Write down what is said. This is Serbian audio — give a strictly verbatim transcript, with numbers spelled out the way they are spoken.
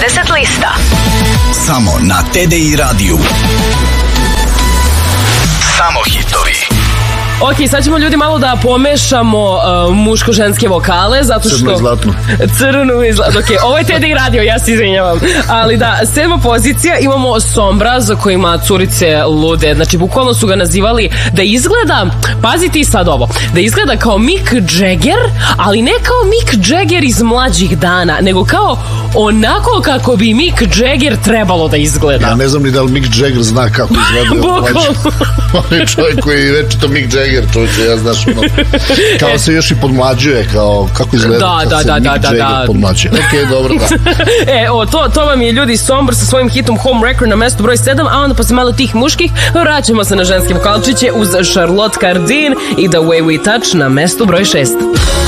deset lista. Samo na T D I radiju. Samo hitovi. Ok, sad ćemo ljudi malo da pomešamo uh, muško-ženske vokale, zato što... Crno i zlatno. Crno i zlatno, ok, ovo je T D I radio, ja se izvinjavam. Ali da, sedma pozicija, imamo Sombra, za kojima curice lude, znači bukvalno su ga nazivali da izgleda, pazi ti sad ovo, da izgleda kao Mick Jagger, ali ne kao Mick Jagger iz mlađih dana, nego kao onako kako bi Mick Jagger trebalo da izgleda. Ja ne znam ni da li Mick Jagger zna kako izgleda. Bukvalno. On je čovjek koji reče to Mick Jagger, čovječe, ja znaš ono, kao se još i podmlađuje, kao kako izgleda da, kad da, se da, Mick da, Jagger da. podmlađuje. Ok, dobro, da. E, o, to, to vam je ljudi Sombr sa svojim hitom Home Wrecker na mestu broj sedam, a onda posle malo tih muških vraćamo se na ženske vokalčiće uz Charlotte Cardin i The Way We Touch na mestu broj šest.